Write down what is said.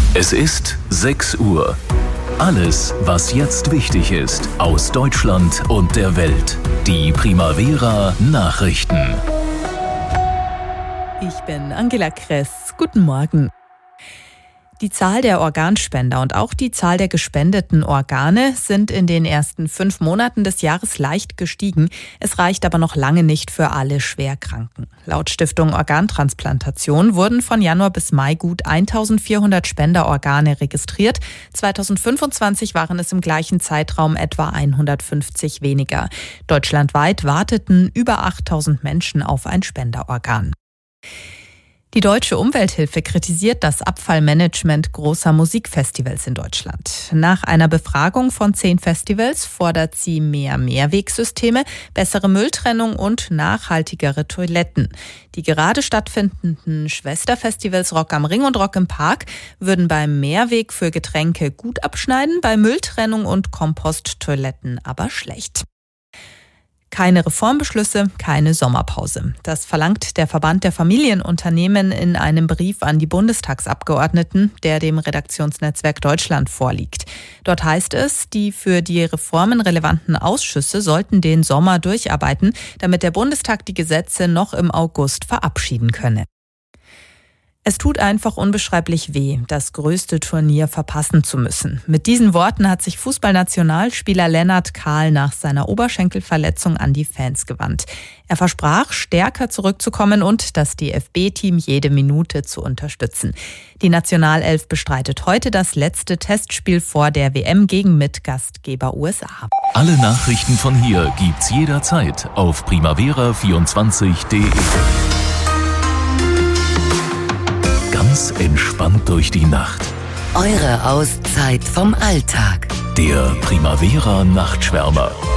Es ist 6 Uhr. Alles, was jetzt wichtig ist, aus Deutschland und der Welt. Die Primavera Nachrichten. Ich bin Angela Kress. Guten Morgen. Die Zahl der Organspender und auch die Zahl der gespendeten Organe sind in den ersten 5 Monaten des Jahres leicht gestiegen. Es reicht aber noch lange nicht für alle Schwerkranken. Laut Stiftung Organtransplantation wurden von Januar bis Mai gut 1400 Spenderorgane registriert. 2025 waren es im gleichen Zeitraum etwa 150 weniger. Deutschlandweit warteten über 8000 Menschen auf ein Spenderorgan. Die Deutsche Umwelthilfe kritisiert das Abfallmanagement großer Musikfestivals in Deutschland. Nach einer Befragung von 10 Festivals fordert sie mehr Mehrwegsysteme, bessere Mülltrennung und nachhaltigere Toiletten. Die gerade stattfindenden Schwesterfestivals Rock am Ring und Rock im Park würden beim Mehrweg für Getränke gut abschneiden, bei Mülltrennung und Komposttoiletten aber schlecht. Keine Reformbeschlüsse, keine Sommerpause. Das verlangt der Verband der Familienunternehmen in einem Brief an die Bundestagsabgeordneten, der dem Redaktionsnetzwerk Deutschland vorliegt. Dort heißt es, die für die Reformen relevanten Ausschüsse sollten den Sommer durcharbeiten, damit der Bundestag die Gesetze noch im August verabschieden könne. Es tut einfach unbeschreiblich weh, das größte Turnier verpassen zu müssen. Mit diesen Worten hat sich Fußballnationalspieler Lennart Kahl nach seiner Oberschenkelverletzung an die Fans gewandt. Er versprach, stärker zurückzukommen und das DFB-Team jede Minute zu unterstützen. Die Nationalelf bestreitet heute das letzte Testspiel vor der WM gegen Mitgastgeber USA. Alle Nachrichten von hier gibt's jederzeit auf primavera24.de. Ganz entspannt durch die Nacht. Eure Auszeit vom Alltag. Der Primavera Nachtschwärmer.